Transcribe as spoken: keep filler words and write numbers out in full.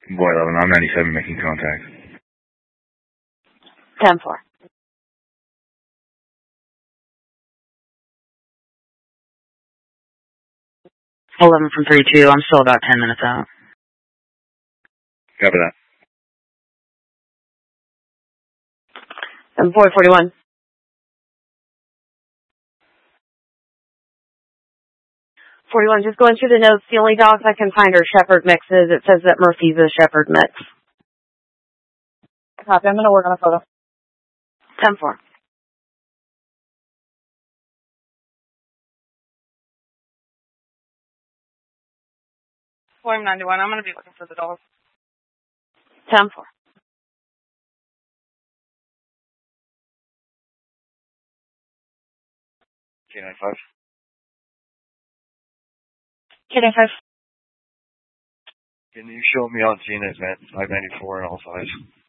Boy eleven, I'm ninety-seven making contact. ten four. eleven from three two. I'm still about ten minutes out. Copy that. seven four forty-one. forty-one, just going through the notes. The only dogs I can find are Shepherd mixes. It says that Murphy's a Shepherd mix. Copy. I'm going to work on a photo. ten four. Form ninety-one. I'm going to be looking for the dogs. ten four. K ninety-five. K ninety-five. Can you show me on G N S, man? five ninety-four and all sides.